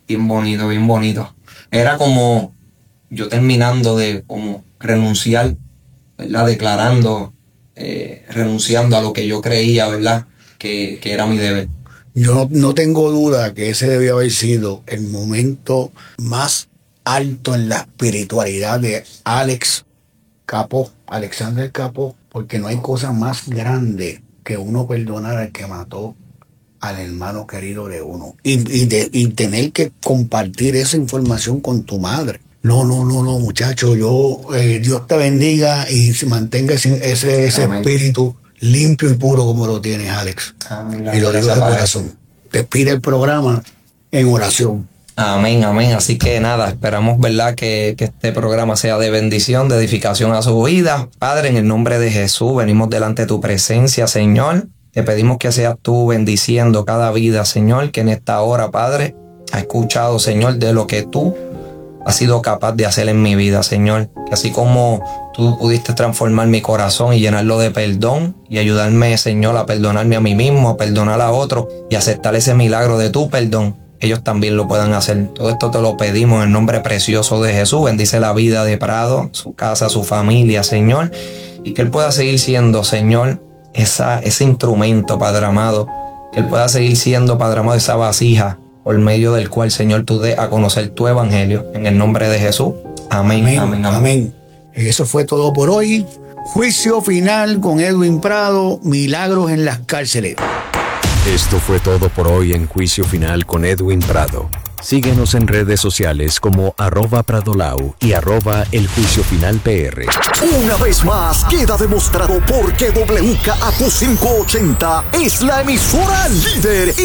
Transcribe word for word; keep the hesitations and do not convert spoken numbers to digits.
bien bonito, bien bonito. Era como yo terminando de como renunciar, ¿verdad? Declarando, eh, renunciando a lo que yo creía, ¿verdad? Que, que era mi deber. Yo no tengo duda que ese debió haber sido el momento más alto en la espiritualidad de Alex Capó, Alexander Capó, porque no hay cosa más grande que uno perdonar al que mató al hermano querido de uno y, y, de, y tener que compartir esa información con tu madre. No, no, no, no, muchacho, yo, eh, Dios te bendiga y se mantenga ese, ese, ese espíritu limpio y puro como lo tienes, Alex. Amén. Y lo digo de corazón. Despide el programa en oración. Amén, amén. Así que nada, esperamos, ¿verdad? Que, que este programa sea de bendición, de edificación a su vida. Padre, en el nombre de Jesús, venimos delante de tu presencia, Señor. Te pedimos que seas tú bendiciendo cada vida, Señor, que en esta hora, Padre, ha escuchado, Señor, de lo que tú has sido capaz de hacer en mi vida, Señor. Que así como tú pudiste transformar mi corazón y llenarlo de perdón y ayudarme, Señor, a perdonarme a mí mismo, a perdonar a otros y aceptar ese milagro de tu perdón, ellos también lo puedan hacer. Todo esto te lo pedimos en el nombre precioso de Jesús. Bendice la vida de Prado, su casa, su familia, Señor, y que él pueda seguir siendo, Señor, esa, ese instrumento, Padre amado, que él pueda seguir siendo, Padre amado, esa vasija por medio del cual, Señor, tú des a conocer tu evangelio. En el nombre de Jesús. Amén. Amén. Amén. Amén. Amén. Eso fue todo por hoy. Juicio final con Edwin Prado. Milagros en las cárceles. Esto fue todo por hoy en Juicio Final con Edwin Prado. Síguenos en redes sociales como arroba Pradolau y arroba El Juicio Final P R. Una vez más, queda demostrado por qué W K A Q quinientos ochenta es la emisora líder